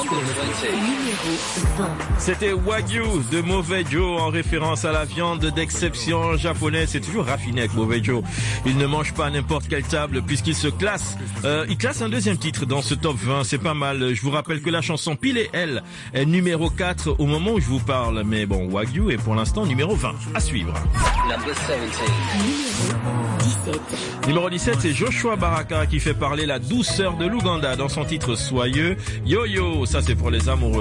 C'était Wagyu de Mauvais Joe en référence à la viande d'exception japonaise. C'est toujours raffiné avec Mauvais Joe. Il ne mange pas n'importe quelle table puisqu'il se classe. Il classe un deuxième titre dans ce top 20. C'est pas mal. Je vous rappelle que la chanson Pile et Elle est numéro 4 au moment où je vous parle. Mais bon, Wagyu est pour l'instant numéro 20. À suivre. Numéro 17, c'est Joshua Baraka qui fait parler la douceur de l'Ouganda dans son titre Soyeux. Yo Yo, ça c'est pour les amoureux.